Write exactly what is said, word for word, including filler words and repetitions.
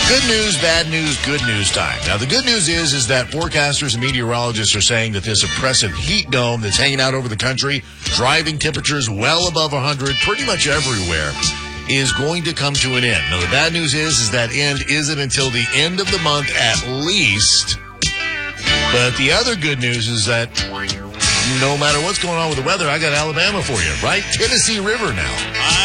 Good news, bad news, good news time. Now, the good news is, is that forecasters and meteorologists are saying that this oppressive heat dome that's hanging out over the country, driving temperatures well above one hundred pretty much everywhere, is going to come to an end. Now, the bad news is, is that end isn't until the end of the month at least. But the other good news is that no matter what's going on with the weather, I got Alabama for you, right? Tennessee River now.